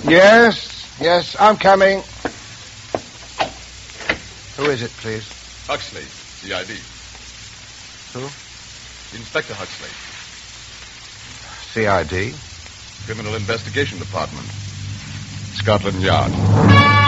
Yes, I'm coming. Who is it, please? Huxley, CID. Who? Inspector Huxley. CID? Criminal Investigation Department. Scotland Yard.